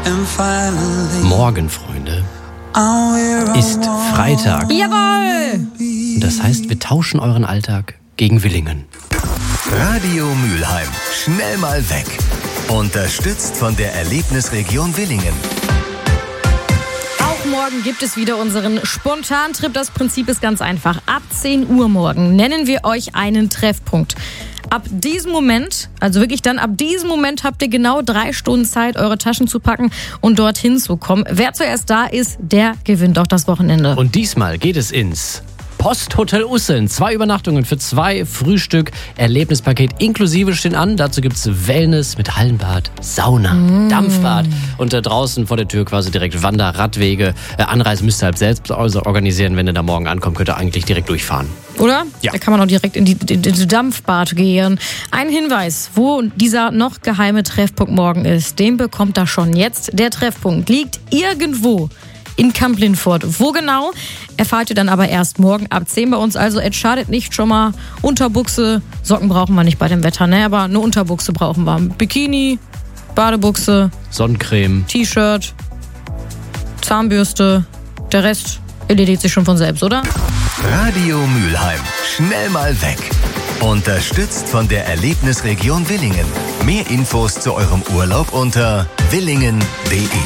Morgen, Freunde, ist Freitag. Jawohl! Und das heißt, wir tauschen euren Alltag gegen Willingen. Radio Mülheim. Schnell mal weg. Unterstützt von der Erlebnisregion Willingen. Auch morgen gibt es wieder unseren Spontantrip. Das Prinzip ist ganz einfach. Ab 10 Uhr morgen nennen wir euch einen Treffpunkt. Ab diesem Moment, also wirklich dann ab diesem Moment habt ihr genau 3 Stunden Zeit, eure Taschen zu packen und dorthin zu kommen. Wer zuerst da ist, der gewinnt auch das Wochenende. Und diesmal geht es ins Posthotel Usseln. 2 Übernachtungen für 2, Frühstück, Erlebnispaket inklusive stehen an. Dazu gibt's Wellness mit Hallenbad, Sauna, Dampfbad und draußen vor der Tür quasi direkt Wanderradwege. Anreise müsst ihr halt selbst organisieren. Wenn ihr da morgen ankommt, könnt ihr eigentlich direkt durchfahren. Oder? Ja. Da kann man auch direkt in die Dampfbad gehen. Ein Hinweis, wo dieser noch geheime Treffpunkt morgen ist, den bekommt ihr schon jetzt. Der Treffpunkt liegt irgendwo in Kamp-Lindfort. Wo genau, erfahrt ihr dann aber erst morgen ab 10 bei uns. Also es schadet nicht, schon mal Unterbuchse, Socken brauchen wir nicht bei dem Wetter, ne? Aber eine Unterbuchse brauchen wir. Bikini, Badebuchse, Sonnencreme, T-Shirt, Zahnbürste, der Rest erledigt sich schon von selbst, oder? Radio Mülheim. Schnell mal weg. Unterstützt von der Erlebnisregion Willingen. Mehr Infos zu eurem Urlaub unter willingen.de.